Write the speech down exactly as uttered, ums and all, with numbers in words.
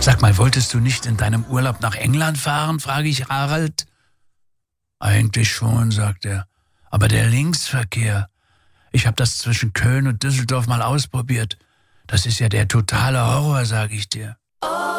Sag mal, wolltest du nicht in deinem Urlaub nach England fahren, frage ich Harald. Eigentlich schon, sagt er. Aber der Linksverkehr. Ich habe das zwischen Köln und Düsseldorf mal ausprobiert. Das ist ja der totale Horror, sage ich dir.